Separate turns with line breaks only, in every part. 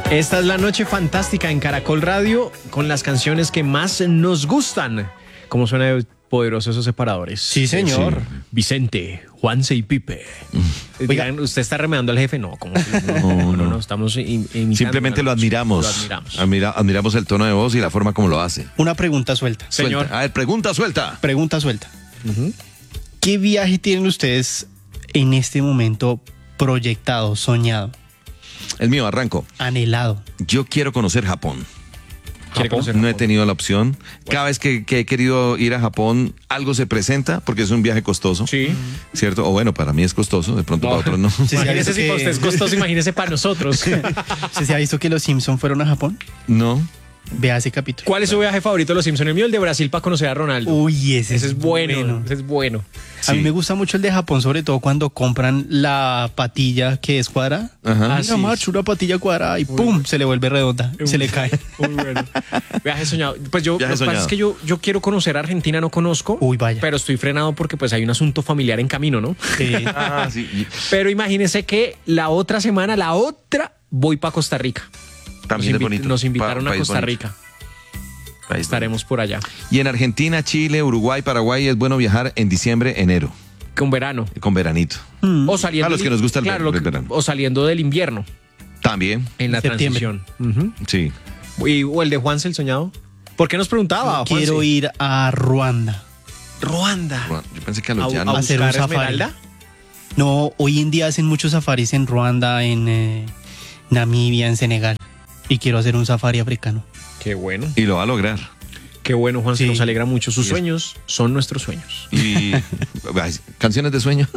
Esta es la noche fantástica en Caracol Radio con las canciones que más nos gustan. ¿Cómo suena de poderosos esos separadores?
Sí, señor.
Sí. Vicente, Juanse y Pipe. Digan, ¿usted está remedando al jefe? No, ¿cómo? No, estamos imitando.
Simplemente lo admiramos. Admiramos el tono de voz y la forma como lo hace.
Una pregunta suelta.
Señor.
Suelta. A ver, pregunta suelta.
Pregunta suelta. ¿Qué viaje tienen ustedes en este momento proyectado, soñado,
El mío, arranco.
anhelado?
Yo quiero conocer Japón.
¿Quiere conocer
No he
Japón?
tenido la opción. Cada vez que he querido ir a Japón, algo se presenta porque es un viaje costoso.
Sí.
¿Cierto? O bueno, para mí es costoso, de pronto para otros no.
Sí, se ha
Imagínese
visto
si para
que-
usted es costoso, imagínese para nosotros.
¿Se ha visto que los Simpson fueron a Japón?
No.
Vea ese capítulo.
¿Cuál es su viaje favorito de los Simpsons? El mío, el de Brasil para conocer a Ronaldo.
Uy, ese
Ese es bueno. Ese es bueno.
A mí
Sí.
me gusta mucho el de Japón, sobre todo cuando compran la patilla que es cuadrada.
Ajá.
Mira,
sí.
macho, una patilla cuadrada y ¡pum! Se le vuelve redonda, se le cae.
Muy bueno. Viaje soñado. Pues yo,
Viaje
lo que pasa
soñado.
es que yo quiero conocer Argentina, no conozco.
Uy, vaya.
Pero estoy frenado porque pues hay un asunto familiar en camino, ¿no?
Sí.
Ah, sí.
Pero imagínense que la otra semana, voy para Costa Rica.
También es bonito.
Nos invitaron a
País
Costa
bonito.
Rica.
País
Estaremos por allá.
bonito. Y en Argentina, Chile, Uruguay, Paraguay es bueno viajar en diciembre, enero,
Con verano.
con veranito.
O saliendo
A los que nos gusta el
claro,
verano.
o saliendo del invierno
También,
en la
Septiembre.
transición.
sí.
O el de Juanse el soñado. ¿Por qué nos preguntaba?
Quiero
Juanse?
ir a Ruanda.
Ruanda.
Yo pensé que a los
A
llanos.
hacer un
buscar
safari.
Esmeralda.
No, hoy en día hacen muchos safaris en Ruanda, en Namibia, en Senegal. Y quiero hacer un safari africano.
Qué bueno.
Y lo va a lograr.
Qué bueno, Juanse.
Sí.
Nos alegra mucho. Sus
Sí.
sueños son nuestros sueños.
Y ay, canciones de sueño.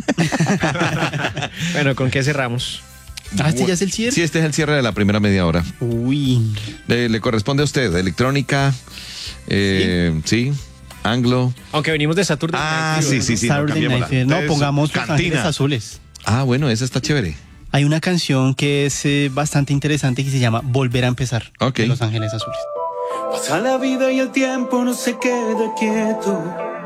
Bueno, ¿con qué cerramos?
¿Este ya es el cierre?
Sí, este es el cierre de la primera media hora.
Uy.
Le corresponde a usted, electrónica, sí, anglo.
Aunque venimos de Saturday Night Fever,
sí,
¿no?
no,
Saturday
cambiémosla.
Night Fever. No,
Entonces,
pongamos Los Ángeles
Cantina.
Azules.
Ah, bueno, esa está chévere.
Hay una canción que es bastante interesante que se llama Volver a empezar.
Ok.
De Los Ángeles Azules.
Pasa la vida y el tiempo no se queda quieto.